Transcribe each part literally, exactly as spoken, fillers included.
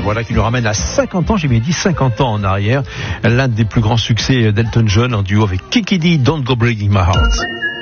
voilà qui nous ramène à cinquante ans, j'ai bien dit cinquante ans en arrière, l'un des plus grands succès d'Elton John en duo avec Kiki Dee, Don't Go Breaking My Heart.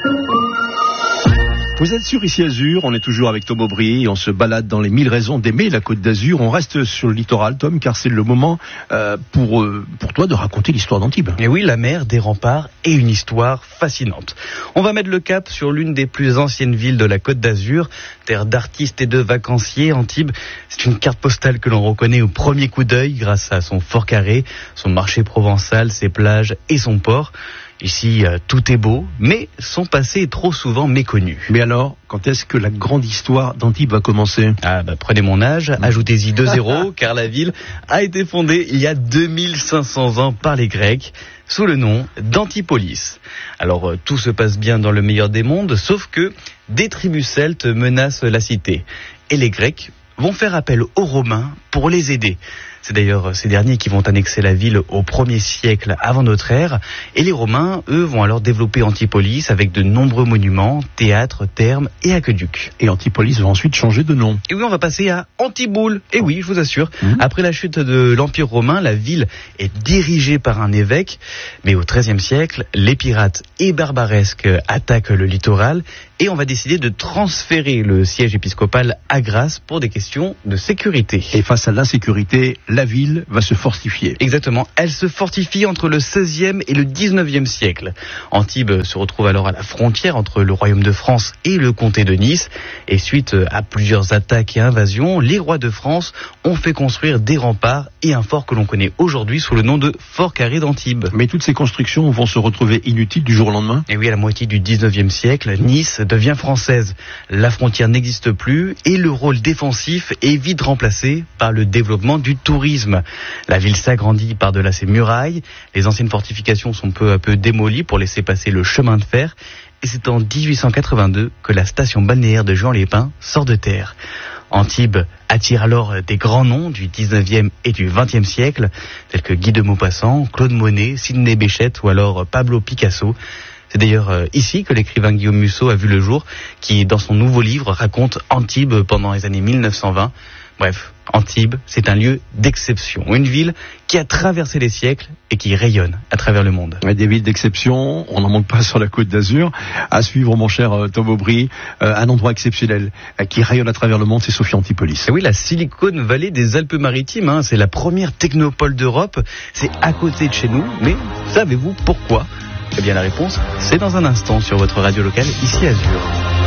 Vous êtes sur Ici Azur, on est toujours avec Tom Aubry, on se balade dans les mille raisons d'aimer la Côte d'Azur. On reste sur le littoral, Tom, car c'est le moment euh, pour, euh, pour toi de raconter l'histoire d'Antibes. Et oui, la mer, des remparts et une histoire fascinante. On va mettre le cap sur l'une des plus anciennes villes de la Côte d'Azur, terre d'artistes et de vacanciers. Antibes, c'est une carte postale que l'on reconnaît au premier coup d'œil grâce à son fort carré, son marché provençal, ses plages et son port. Ici, euh, tout est beau, mais son passé est trop souvent méconnu. Mais alors, quand est-ce que la grande histoire d'Antibes va commencer ? Ah bah prenez mon âge, ajoutez-y deux zéros, car la ville a été fondée il y a deux mille cinq cents ans par les Grecs, sous le nom d'Antipolis. Alors, euh, tout se passe bien dans le meilleur des mondes, sauf que des tribus celtes menacent la cité. Et les Grecs vont faire appel aux Romains pour les aider. C'est d'ailleurs ces derniers qui vont annexer la ville au premier siècle avant notre ère. Et les Romains, eux, vont alors développer Antipolis avec de nombreux monuments, théâtres, thermes et aqueducs. Et Antipolis va ensuite changer de nom. Et oui, on va passer à Antiboule. Et oui, je vous assure, mmh. Après la chute de l'Empire romain, la ville est dirigée par un évêque. Mais au treizième siècle, les pirates et barbaresques attaquent le littoral. Et on va décider de transférer le siège épiscopal à Grasse pour des questions de sécurité. Et face à l'insécurité, la ville va se fortifier. Exactement. Elle se fortifie entre le seizième et le dix-neuvième siècle. Antibes se retrouve alors à la frontière entre le royaume de France et le comté de Nice. Et suite à plusieurs attaques et invasions, les rois de France ont fait construire des remparts et un fort que l'on connaît aujourd'hui sous le nom de Fort Carré d'Antibes. Mais toutes ces constructions vont se retrouver inutiles du jour au lendemain ? Et oui, à la moitié du dix-neuvième siècle, Nice devient française. La frontière n'existe plus et le rôle défensif est vite remplacé par le développement du tourisme. La ville s'agrandit par-delà ses murailles, les anciennes fortifications sont peu à peu démolies pour laisser passer le chemin de fer et c'est en dix-huit cent quatre-vingt-deux que la station balnéaire de Juan-les-Pins sort de terre. Antibes attire alors des grands noms du dix-neuvième et du vingtième siècle, tels que Guy de Maupassant, Claude Monet, Sidney Bechet ou alors Pablo Picasso. C'est d'ailleurs euh, ici que l'écrivain Guillaume Musso a vu le jour, qui, dans son nouveau livre, raconte Antibes pendant les années mille neuf cent vingt. Bref, Antibes, c'est un lieu d'exception, une ville qui a traversé les siècles et qui rayonne à travers le monde. Ouais, des villes d'exception, on n'en manque pas sur la Côte d'Azur. À suivre, mon cher euh, Tom Aubry, euh, un endroit exceptionnel euh, qui rayonne à travers le monde, c'est Sophia Antipolis. Et oui, la Silicon Valley des Alpes-Maritimes, hein, c'est la première technopole d'Europe. C'est à côté de chez nous, mais savez-vous pourquoi ? Eh bien la réponse, c'est dans un instant sur votre radio locale, Ici Azur.